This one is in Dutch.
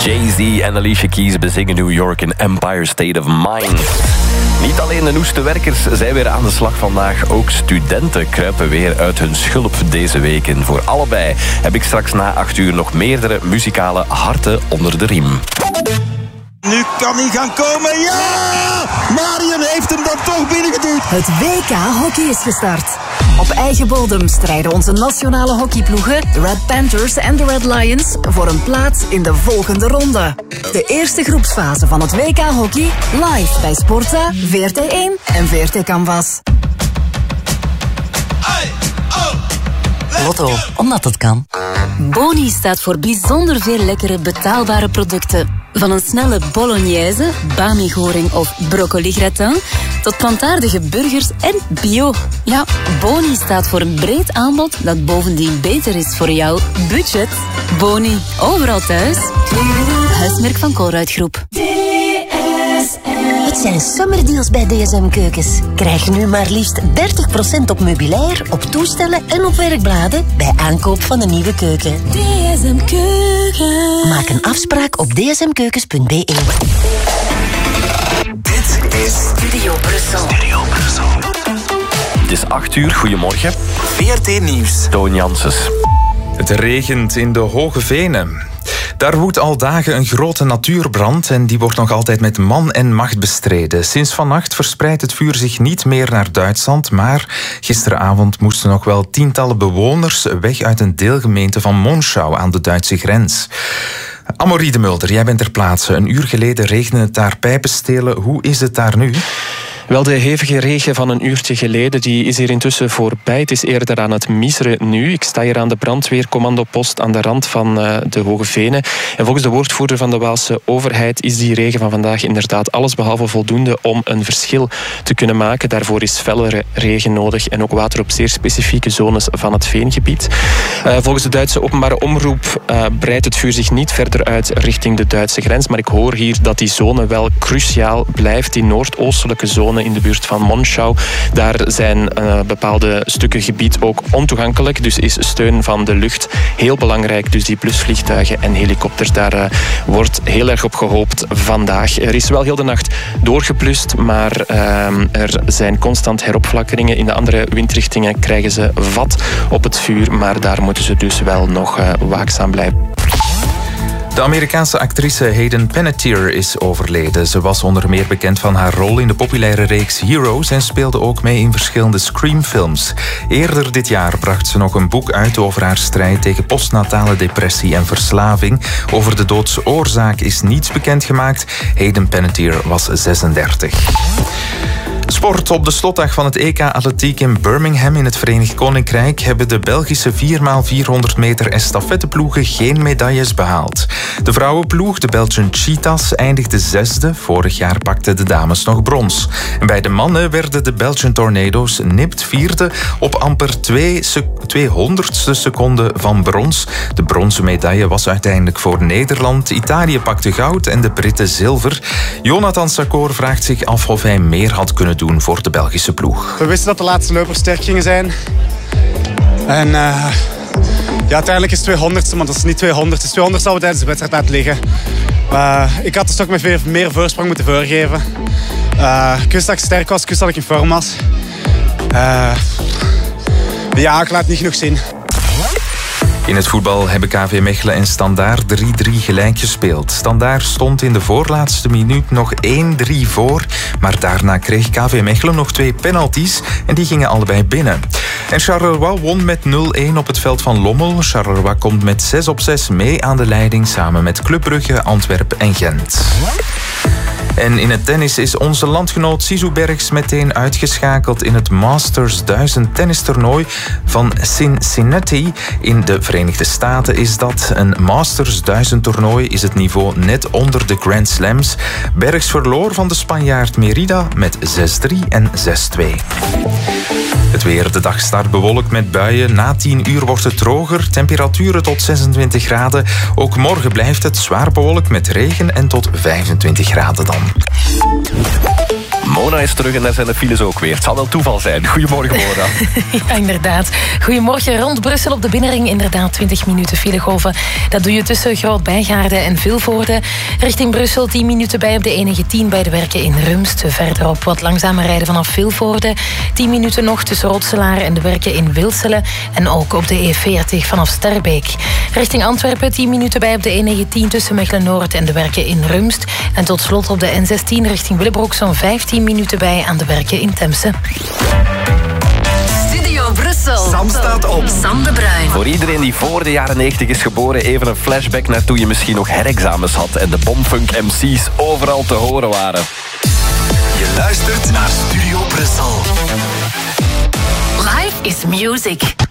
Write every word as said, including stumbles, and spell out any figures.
Jay-Z en Alicia Keys bezingen New York in Empire State of Mind. Niet alleen de noeste werkers zijn weer aan de slag vandaag. Ook studenten kruipen weer uit hun schulp deze week. En voor allebei heb ik straks na acht uur nog meerdere muzikale harten onder de riem. Nu kan hij gaan komen. Ja! Marion heeft hem dan toch binnengeduwd. Het W K hockey is gestart. Op eigen bodem strijden onze nationale hockeyploegen, de Red Panthers en de Red Lions, voor een plaats in de volgende ronde. De eerste groepsfase van het W K hockey live bij Sportza, V R T één en V R T Canvas. Lotto, omdat het kan. Boni staat voor bijzonder veel lekkere betaalbare producten. Van een snelle bolognese, bami-goring of broccoli-gratin tot plantaardige burgers en bio. Ja, Boni staat voor een breed aanbod dat bovendien beter is voor jouw budget. Boni, overal thuis. Huismerk van Colruyt Groep. Het zijn summerdeals bij D S M Keukens. Krijg nu maar liefst dertig procent op meubilair, op toestellen en op werkbladen bij aankoop van een nieuwe keuken. D S M Keukens. Maak een afspraak op d s m keukens punt b e. Dit is Studio Brussel. Studio Brussel. Het is acht uur, goedemorgen. V R T Nieuws. Toon Janssens. Het regent in de Hoge Venen. Daar woedt al dagen een grote natuurbrand en die wordt nog altijd met man en macht bestreden. Sinds vannacht verspreidt het vuur zich niet meer naar Duitsland, maar gisteravond moesten nog wel tientallen bewoners weg uit een deelgemeente van Monschau aan de Duitse grens. Amorie de Mulder, jij bent ter plaatse. Een uur geleden regende het daar pijpenstelen. Hoe is het daar nu? Wel, de hevige regen van een uurtje geleden die is hier intussen voorbij. Het is eerder aan het miseren nu. Ik sta hier aan de brandweercommandopost aan de rand van uh, de Hoge Venen. En volgens de woordvoerder van de Waalse overheid is die regen van vandaag inderdaad allesbehalve voldoende om een verschil te kunnen maken. Daarvoor is fellere regen nodig en ook water op zeer specifieke zones van het veengebied. Uh, volgens de Duitse openbare omroep uh, breidt het vuur zich niet verder uit richting de Duitse grens. Maar ik hoor hier dat die zone wel cruciaal blijft, die noordoostelijke zone in de buurt van Monschau. Daar zijn uh, bepaalde stukken gebied ook ontoegankelijk. Dus is steun van de lucht heel belangrijk. Dus die plusvliegtuigen en helikopters, daar uh, wordt heel erg op gehoopt vandaag. Er is wel heel de nacht doorgeplust, maar uh, er zijn constant heropflakkeringen. In de andere windrichtingen krijgen ze vat op het vuur, maar daar moeten ze dus wel nog uh, waakzaam blijven. De Amerikaanse actrice Hayden Panettiere is overleden. Ze was onder meer bekend van haar rol in de populaire reeks Heroes en speelde ook mee in verschillende Scream-films. Eerder dit jaar bracht ze nog een boek uit over haar strijd tegen postnatale depressie en verslaving. Over de doodsoorzaak is niets bekendgemaakt. Hayden Panettiere was zesendertig. Sport. Op de slotdag van het E K Atletiek in Birmingham in het Verenigd Koninkrijk hebben de Belgische vier bij vierhonderd meter estafetteploegen geen medailles behaald. De vrouwenploeg, de Belgian Cheetahs, eindigde zesde. Vorig jaar pakten de dames nog brons. En bij de mannen werden de Belgian Tornado's nipt vierde op amper twee tweehonderdste seconde van brons. De bronzen medaille was uiteindelijk voor Nederland. Italië pakte goud en de Britten zilver. Jonathan Sakor vraagt zich af of hij meer had kunnen doen voor de Belgische ploeg. We wisten dat de laatste lopers sterk gingen zijn. En uh, ja, uiteindelijk is het tweehonderdste, maar dat is niet tweehonderd. Het is tweehonderd zou we tijdens de wedstrijd laten liggen. Uh, ik had dus toch met meer, meer voorsprong moeten voorgeven. Uh, ik wist dat ik sterk was, ik wist dat ik in vorm was. Uh, ja, ik laat het niet genoeg zien. In het voetbal hebben K V Mechelen en Standaard drie drie gelijk gespeeld. Standaard stond in de voorlaatste minuut nog één drie voor, maar daarna kreeg K V Mechelen nog twee penalties en die gingen allebei binnen. En Charleroi won met nul een op het veld van Lommel. Charleroi komt met zes op zes mee aan de leiding samen met Club Brugge, Antwerpen en Gent. En in het tennis is onze landgenoot Sisu Bergs meteen uitgeschakeld in het Masters duizend tennistoernooi van Cincinnati. In de Verenigde Staten is dat. Een Masters duizend toernooi is het niveau net onder de Grand Slams. Bergs verloor van de Spanjaard Merida met zes drie en zes twee. Het weer. De dag start bewolkt met buien. Na tien uur wordt het droger. Temperaturen tot zesentwintig graden. Ook morgen blijft het zwaar bewolkt met regen en tot vijfentwintig graden dan. Mona is terug en daar zijn de files ook weer. Het zal wel toeval zijn. Goedemorgen, Mona. Ja, inderdaad. Goedemorgen. Rond Brussel op de binnenring inderdaad twintig minuten filegolven. Dat doe je tussen Groot-Bijgaarden en Vilvoorde. Richting Brussel tien minuten bij op de E negentien bij de werken in Rumst. Verderop wat langzamer rijden vanaf Vilvoorde. tien minuten nog tussen Rotselaar en de werken in Wilselen. En ook op de E veertig vanaf Sterbeek. Richting Antwerpen tien minuten bij op de E negentien tussen Mechelen-Noord en de werken in Rumst. En tot slot op de N zestien richting Willebroek zo'n vijftien minuten bij aan de werken in Temse. Studio Brussel. Sam staat op. Sam de Bruin. Voor iedereen die voor de jaren negentig is geboren, even een flashback naar toen je misschien nog herexamens had en de Bomfunk M C's overal te horen waren. Je luistert naar Studio Brussel. Life is music.